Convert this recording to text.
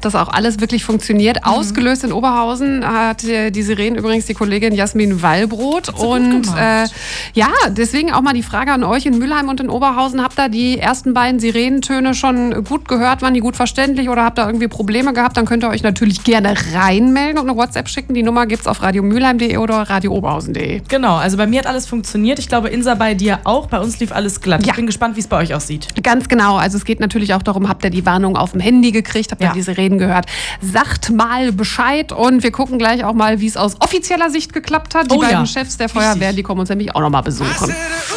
das auch alles wirklich funktioniert. Ausgelöst in Oberhausen hat die Sirenen übrigens die Kollegin Jasmin Wallbrot. Und deswegen auch mal die Frage an euch in Mülheim und in Oberhausen. Habt ihr die ersten beiden Sirenentöne schon gut gehört? Waren die gut verständlich oder habt ihr irgendwie Probleme gehabt? Dann könnt ihr euch natürlich gerne reinmelden und eine WhatsApp schicken. Die Nummer gibt's auf radiomülheim.de oder radiooberhausen.de. Genau, also bei mir hat alles funktioniert. Ich glaube, Insa, bei dir auch. Bei uns lief alles glatt. Ja. Ich bin gespannt, wie es bei euch aussieht. Ganz genau. Also es geht natürlich auch darum, habt ihr die Warnung auf dem Handy gekriegt? Habt ihr diese Reden gehört? Sagt mal Bescheid und wir gucken gleich auch mal, wie es aus offizieller Sicht geklappt hat. Die beiden Chefs der Feuerwehr, die kommen uns nämlich auch noch mal besuchen.